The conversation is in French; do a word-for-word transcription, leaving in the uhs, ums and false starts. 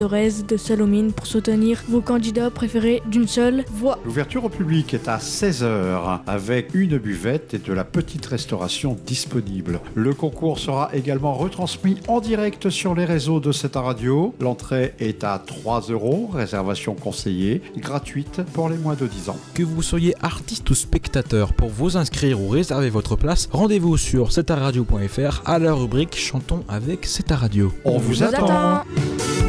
Thorez de Salomine pour soutenir vos candidats préférés d'une seule voix. L'ouverture au public est à seize heures avec une buvette et de la petite restauration disponible. Le concours sera également retransmis en direct sur les réseaux de cette radio. L'entrée est à trois euros, réservation conseillée, gratuite pour les moins de dix ans. Que vous soyez artiste ou spectateur, pour vous inscrire ou réserver votre place, rendez-vous sur c'est ta radio point f r à la rubrique Chantons avec C'est ta radio. On vous, vous attend. attend.